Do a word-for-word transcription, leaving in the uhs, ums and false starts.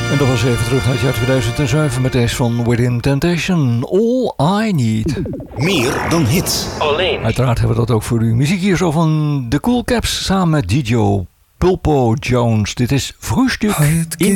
En dat was even terug naar het jaar tweeduizend zeven met deze van Within Temptation. All I Need. Meer dan hits. Alleen. Uiteraard hebben we dat ook voor u. Muziek hier zo van The Cool Caps samen met D J Pulpo Jones. Dit is Frühstück in